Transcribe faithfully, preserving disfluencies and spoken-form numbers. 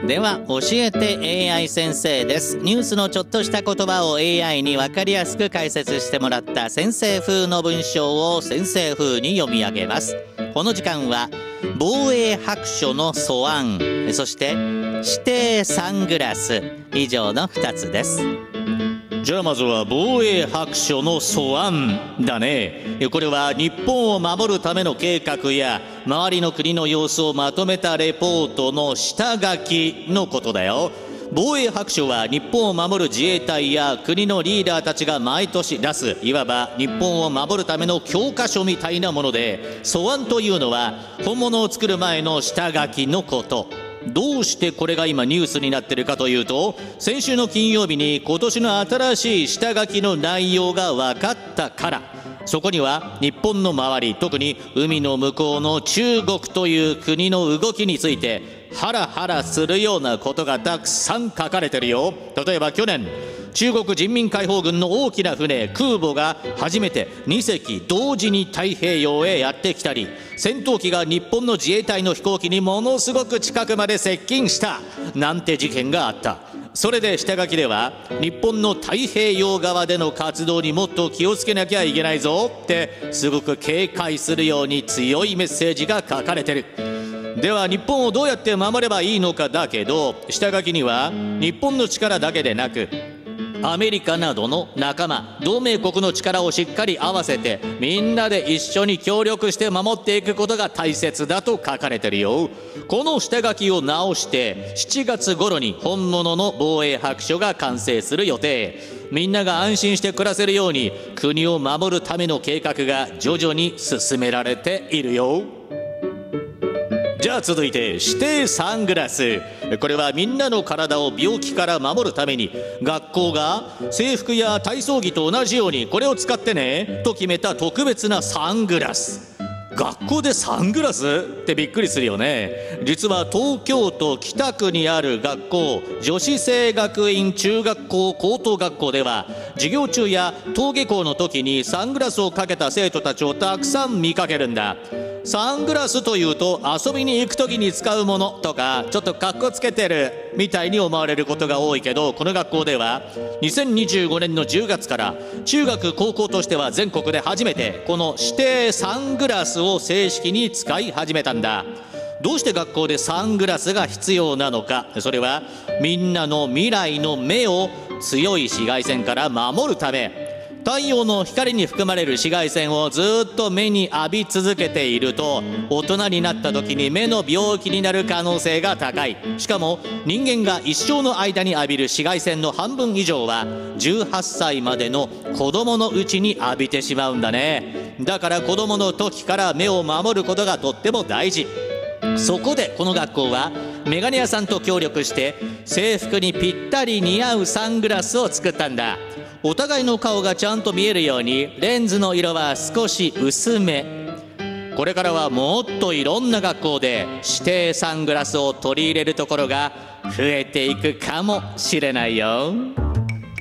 では教えて エーアイ 先生です。ニュースのちょっとした言葉を エーアイ に分かりやすく解説してもらった先生風の文章を先生風に読み上げます。この時間は防衛白書の素案、そして指定サングラス、以上のふたつです。じゃあまずは防衛白書の素案だね。これは日本を守るための計画や周りの国の様子をまとめたレポートの下書きのことだよ。防衛白書は日本を守る自衛隊や国のリーダーたちが毎年出す、いわば日本を守るための教科書みたいなもので、素案というのは本物を作る前の下書きのこと。どうしてこれが今ニュースになっているかというと、先週の金曜日に今年の新しい下書きの内容が分かったから。そこには日本の周り、特に海の向こうの中国という国の動きについてハラハラするようなことがたくさん書かれてるよ。例えば去年、中国人民解放軍の大きな船空母が初めてにせき同時に太平洋へやってきたり、戦闘機が日本の自衛隊の飛行機にものすごく近くまで接近したなんて事件があった。それで下書きでは、日本の太平洋側での活動にもっと気をつけなきゃいけないぞってすごく警戒するように強いメッセージが書かれてる。では日本をどうやって守ればいいのかだけど、下書きには日本の力だけでなくアメリカなどの仲間同盟国の力をしっかり合わせて、みんなで一緒に協力して守っていくことが大切だと書かれてるよ。この下書きを直してしちがつ頃に本物の防衛白書が完成する予定。みんなが安心して暮らせるように国を守るための計画が徐々に進められているよ。じゃあ続いて指定サングラス。これはみんなの体を病気から守るために学校が制服や体操着と同じようにこれを使ってねと決めた特別なサングラス。学校でサングラスってびっくりするよね。実は東京都北区にある学校、女子生学院中学校高等学校では、授業中や登下校の時にサングラスをかけた生徒たちをたくさん見かけるんだ。サングラスというと遊びに行く時に使うものとか、ちょっとかっこつけてるみたいに思われることが多いけど、この学校ではにせんにじゅうごねんのじゅうがつから中学高校としては全国で初めてこの指定サングラスを正式に使い始めたんだ。どうして学校でサングラスが必要なのか。それはみんなの未来の目を強い紫外線から守るため。太陽の光に含まれる紫外線をずっと目に浴び続けていると、大人になった時に目の病気になる可能性が高い。しかも人間が一生の間に浴びる紫外線の半分以上はじゅうはっさいまでの子供のうちに浴びてしまうんだね。だから子供の時から目を守ることがとっても大事。そこでこの学校はメガネ屋さんと協力して制服にぴったり似合うサングラスを作ったんだ。お互いの顔がちゃんと見えるようにレンズの色は少し薄め。これからはもっといろんな学校で指定サングラスを取り入れるところが増えていくかもしれないよ。